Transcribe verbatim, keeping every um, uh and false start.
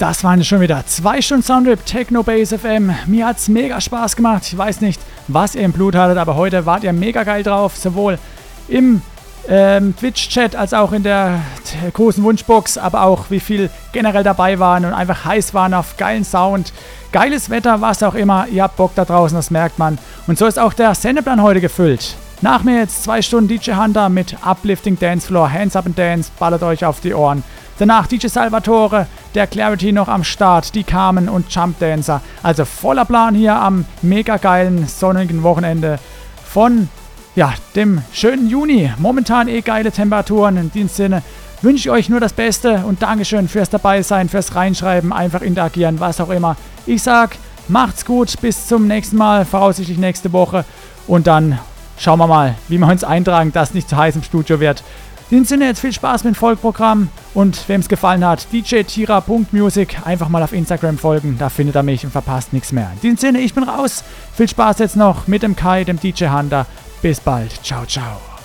Das waren schon wieder zwei Stunden Soundtrip Techno Base F M. Mir hat's mega Spaß gemacht. Ich weiß nicht, was ihr im Blut hattet, aber heute wart ihr mega geil drauf. Sowohl im ähm, Twitch-Chat als auch in der t- großen Wunschbox, aber auch wie viel generell dabei waren und einfach heiß waren auf geilen Sound. Geiles Wetter, was auch immer. Ihr habt Bock da draußen, das merkt man. Und so ist auch der Sendeplan heute gefüllt. Nach mir jetzt zwei Stunden D J Hunter mit Uplifting Dancefloor, Hands Up and Dance, ballert euch auf die Ohren. Danach D J Salvatore, der Clarity noch am Start, die Carmen und Jump Dancer. Also voller Plan hier am mega geilen sonnigen Wochenende von ja, dem schönen Juni. Momentan eh geile Temperaturen. In diesem Sinne wünsche ich euch nur das Beste und Dankeschön fürs Dabeisein, fürs Reinschreiben, einfach interagieren, was auch immer. Ich sag, macht's gut, bis zum nächsten Mal, voraussichtlich nächste Woche. Und dann schauen wir mal, wie wir uns eintragen, dass es nicht zu heiß im Studio wird. In diesem Sinne jetzt viel Spaß mit dem Folgeprogramm und wem es gefallen hat, d j tira punkt music, einfach mal auf Instagram folgen, da findet er mich und verpasst nichts mehr. In diesem Sinne, ich bin raus, viel Spaß jetzt noch mit dem Kai, dem D J Hunter, bis bald, ciao, ciao.